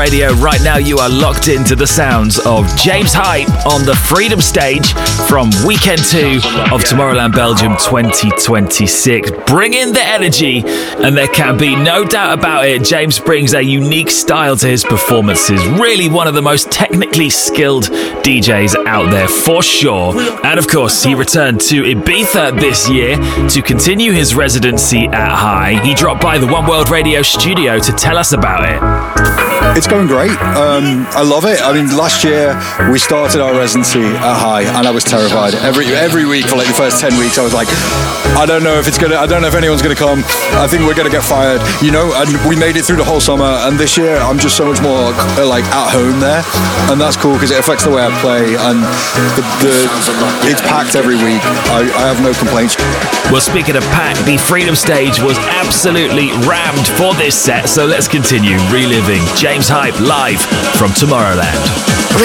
Radio. Right now you are locked into the sounds of James Hype on the Freedom Stage from Weekend 2 of Tomorrowland Belgium 2026. Bring in the energy, and there can be no doubt about it, James brings a unique style to his performances. Really one of the most technically skilled DJs out there for sure. And of course, he returned to Ibiza this year to continue his residency at High. He dropped by the One World Radio studio to tell us about it. It's going great. I love it. I mean, last year we started our residency at High, and I was terrified. Every week for like the first 10 weeks, I was like, I don't know if anyone's gonna come. I think we're gonna get fired, you know. And we made it through the whole summer. And this year, I'm just so much more like at home there, and that's cool because it affects the way I play. And it's packed every week. I have no complaints. Well, speaking of packed, the Freedom Stage was absolutely rammed for this set. So let's continue reliving James Hype live from Tomorrowland.